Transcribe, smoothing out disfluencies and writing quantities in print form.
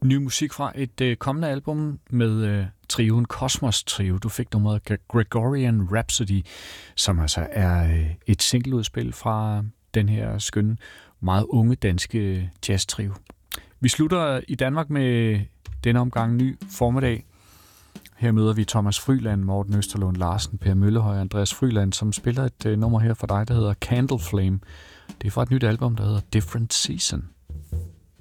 Ny musik fra et kommende album med trioen Cosmos Trio. Du fik nummeret Gregorian Rhapsody, som altså er et singleudspil fra den her skønne, meget unge danske jazz-trio. Vi slutter i Danmark med denne omgang Ny Formiddag. Her møder vi Thomas Fryland, Morten Østerlund Larsen, Per Møllehøj og Andreas Fryland, som spiller et nummer her for dig, der hedder Candle Flame. Det er fra et nyt album, der hedder Different Season.